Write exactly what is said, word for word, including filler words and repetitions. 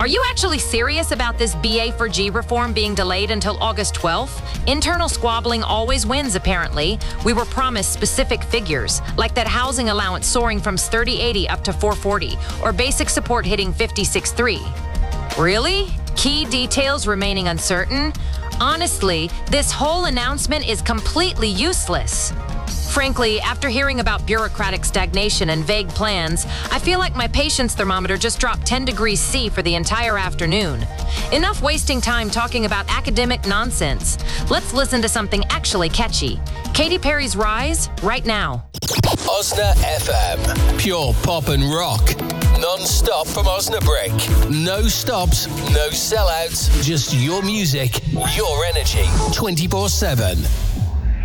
Are you actually serious about this B A for G reform being delayed until August twelfth? Internal squabbling always wins, apparently. We were promised specific figures, like that housing allowance soaring from thirty eighty up to four forty, or basic support hitting fifty-six three. Really? Key details remaining uncertain? Honestly, this whole announcement is completely useless. Frankly, after hearing about bureaucratic stagnation and vague plans, I feel like my patience thermometer just dropped ten degrees C for the entire afternoon. Enough wasting time talking about academic nonsense. Let's listen to something actually catchy. Katy Perry's Rise, right now. Osna F M. Pure pop and rock. Non-stop from Osnabrück. No stops, no sellouts. Just your music, your energy. twenty-four seven.